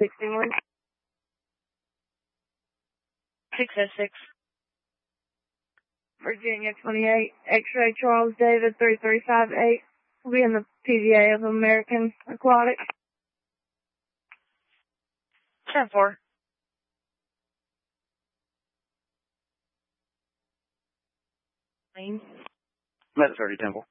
61. 606. Virginia 28, X-ray Charles David 3358. Will be in the PVA of American Aquatic. 10-4. Lane. Met 30 Temple.